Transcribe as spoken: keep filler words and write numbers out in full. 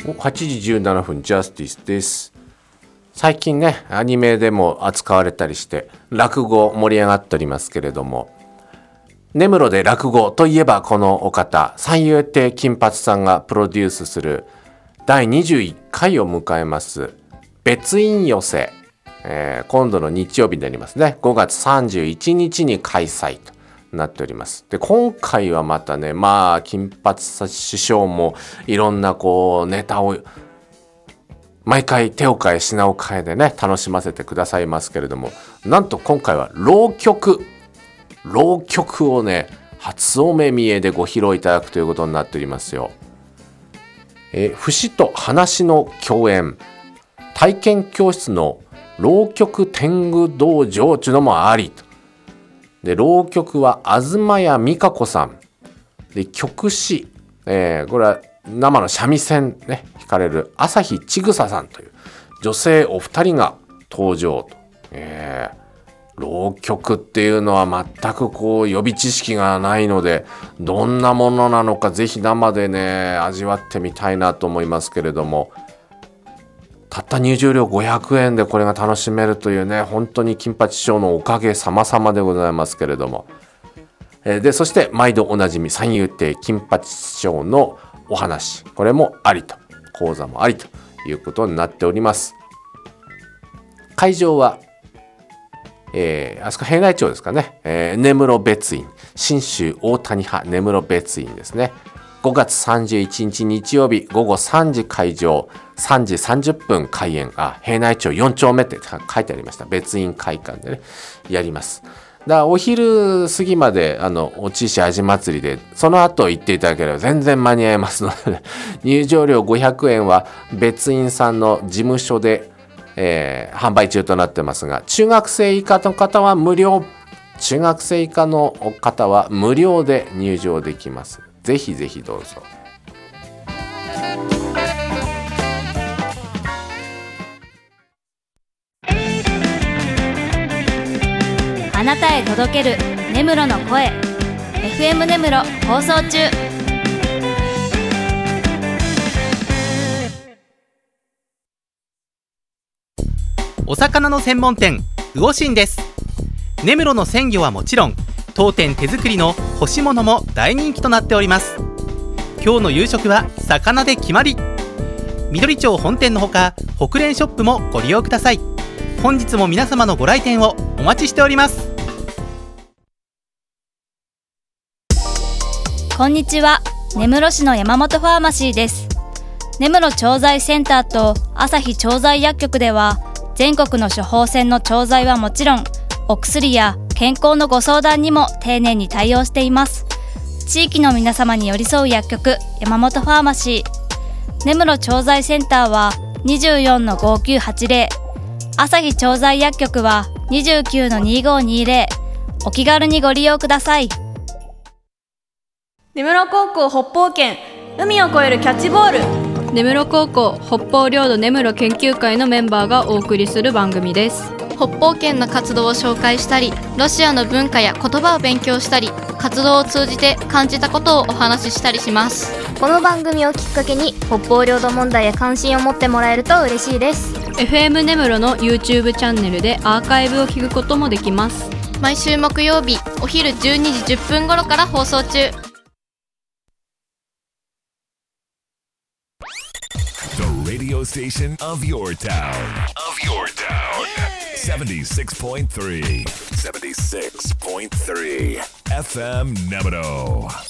はちじじゅうななふんジャスティスです。最近ねアニメでも扱われたりして落語盛り上がっておりますけれども、根室で落語といえばこのお方、三遊亭金八さんがプロデュースするだいにじゅういっかいを迎えます別院寄せ、えー、今度の日曜日になりますね。ごがつさんじゅういちにちに開催となっております。で今回はまたね、まあ金八師匠もいろんなこうネタを毎回手を変え品を変えでね楽しませてくださいますけれども、なんと今回は浪曲浪曲をね初お目見えでご披露いただくということになっておりますよ。えー、節と話の共演、体験教室の浪曲天狗道場というのもありと。で浪曲は東谷美香子さんで、曲師、えー、これは生の三味線ね弾かれる朝日千草さんという女性お二人が登場と。えー、浪曲っていうのは全くこう予備知識がないので、どんなものなのかぜひ生でね味わってみたいなと思いますけれども、たった入場料ごひゃくえんでこれが楽しめるというね、本当に金八師匠のおかげさまさまでございますけれども、えー、でそして毎度おなじみ三遊亭金八師匠のお話、これもありと、講座もありということになっております。会場は、えー、あそこ平内町ですかね、えー、根室別院、信州大谷派根室別院ですね。ごがつさんじゅういちにち日曜日ごごさんじ会場、さんじさんじゅっぷん開演。あ、平内町よんちょうめって書いてありました。別院会館でねやります。だからお昼過ぎまであのおちし味祭りで、その後行っていただければ全然間に合いますので、ね、入場料ごひゃくえんは別院さんの事務所で、えー、販売中となってますが、中学生以下の方は無料、中学生以下の方は無料で入場できます。ぜひぜひどうぞ。 あなたへ届ける根室の声 エフエム 根室放送中。 お魚の専門店魚心です。根室の鮮魚はもちろん、当店手作りの干し物も大人気となっております。今日の夕食は魚で決まり。緑町本店のほか北連ショップもご利用ください。本日も皆様のご来店をお待ちしております。 こんにちは、根室市の山本ファーマシーです。根室調剤センターと朝日調剤薬局では、全国の処方箋の調剤はもちろん、お薬や健康のご相談にも丁寧に対応しています。地域の皆様に寄り添う薬局、山本ファーマシー。根室調剤センターは にじゅうよんのごきゅうはちぜろ、朝日調剤薬局は にじゅうきゅうのにごにぜろ。お気軽にご利用ください。 根室高校北方圏、海を越えるキャッチボール。 根室高校北方領土根室研究会のメンバーがお送りする番組です。 北方圏の活動を紹介したり、ロシアの文化や言葉を勉強したり、活動を通じて感じたことをお話ししたりします。 この番組をきっかけに北方領土問題や関心を持ってもらえると嬉しいです。 エフエム 根室の YouTube チャンネルでアーカイブを聞くこともできます。 毎週木曜日お昼じゅうにじじゅっぷん頃から放送中。 Radio station of your town. Of your town. seventy-six point three. seventy-six point three. エフエム Nemuro.